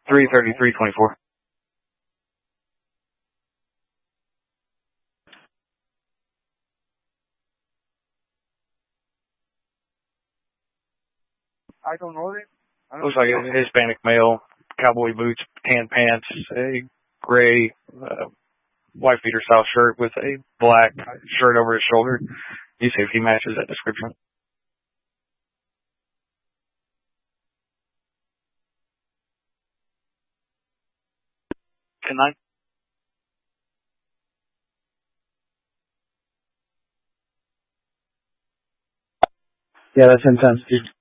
33324. I don't know it. Looks like a Hispanic male, cowboy boots, tan pants, a gray white beater style shirt with a black shirt over his shoulder. You see if he matches that description. 10-9. Yeah, that's intense.